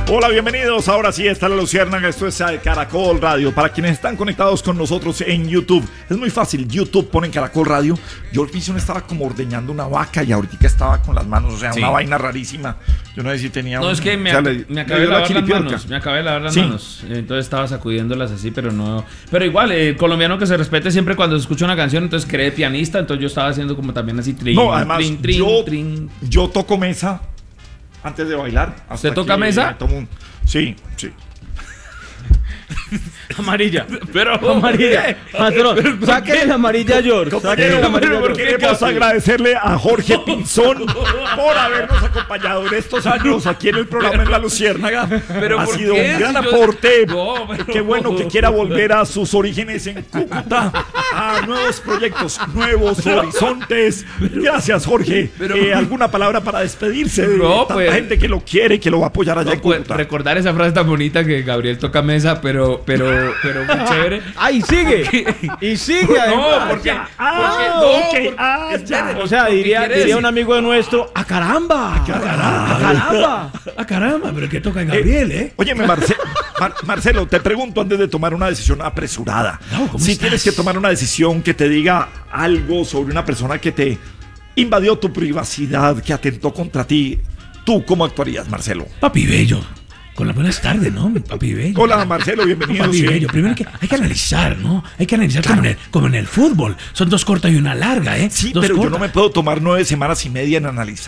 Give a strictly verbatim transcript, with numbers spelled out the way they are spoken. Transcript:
Hola, bienvenidos. Ahora sí está La Luciérnaga. Esto es Caracol Radio. Para quienes están conectados con nosotros en YouTube, es muy fácil. YouTube, ponen Caracol Radio. Yo al inicio estaba como ordeñando una vaca y ahorita estaba con las manos, o sea, sí. Una vaina rarísima. Yo no sé si tenía No, un, es que me, o sea, ac- le, me acabé de lavar las manos. Me acabé de lavar las sí. manos. Entonces estaba sacudiéndolas así, pero no. Pero igual, el colombiano que se respete siempre cuando escucha una canción, entonces cree pianista. Entonces yo estaba haciendo como también así. Trin, no, además, trin, trin, yo, trin. yo toco mesa antes de bailar. ¿Usted toca mesa? Un... Sí, sí. Amarilla. Pero amarilla. Patrón, sáquenle la amarilla a George. Compañero, queremos agradecerle a Jorge Pinzón por habernos acompañado en estos años aquí en el programa en La Luciérnaga. Pero ha sido qué? un gran Si yo... aporte. No, pero... Qué bueno que quiera volver a sus orígenes en Cúcuta, a nuevos proyectos, nuevos pero... horizontes. Gracias, Jorge. Pero... Eh, ¿Alguna palabra para despedirse de no, tanta pues... gente que lo quiere y que lo va a apoyar allá no, en Cúcuta? Pues, recordar esa frase tan bonita que Gabriel toca mesa, pero, pero, pero muy chévere. ¡Ay, sigue! Y sigue, además. No, porque... Ah, porque no, okay. porque, ah, ya. O sea, diría, diría un amigo de nuestro, ¡a caramba! ¡A caramba! ¡A caramba! ¡A caramba! Pero que toca Gabriel, ¿eh? eh óyeme, Marce Mar Marcelo, te pregunto antes de tomar una decisión apresurada. No, ¿cómo si estás? Tienes que tomar una decisión que te diga algo sobre una persona que te invadió tu privacidad, que atentó contra ti, ¿tú cómo actuarías, Marcelo? Papi Bello. Con las buenas tardes, ¿no? Papi Bello. Hola, Marcelo, bienvenido. Papi sí. Bello. Primero hay que, hay que analizar, ¿no? Hay que analizar claro. como, en el, como en el fútbol. Son dos cortas y una larga, ¿eh? Sí, dos pero cortas. yo no me puedo tomar nueve semanas y media en analizar.